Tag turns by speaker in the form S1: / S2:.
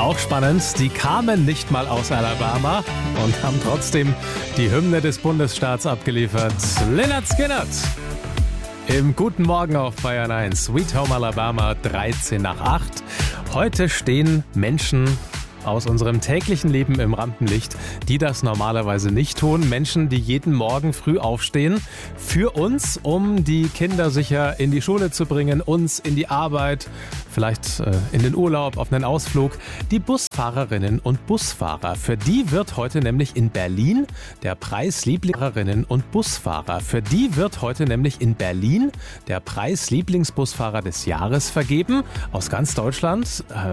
S1: Auch spannend, die kamen nicht mal aus Alabama und haben trotzdem die Hymne des Bundesstaats abgeliefert. Lynyrd Skynyrd im Guten Morgen auf Bayern 1. Sweet Home Alabama, 7:13. Heute stehen Menschen aus unserem täglichen Leben im Rampenlicht, die das normalerweise nicht tun. Menschen, die jeden Morgen früh aufstehen für uns, um die Kinder sicher in die Schule zu bringen, uns in die Arbeit, vielleicht in den Urlaub, auf einen Ausflug. Die Busfahrerinnen und Busfahrer. Für die wird heute nämlich in Berlin der Preis Lieblingsfahrerinnen und Busfahrer. Für die wird heute nämlich in Berlin der Preis Lieblingsbusfahrer des Jahres vergeben. Aus ganz Deutschland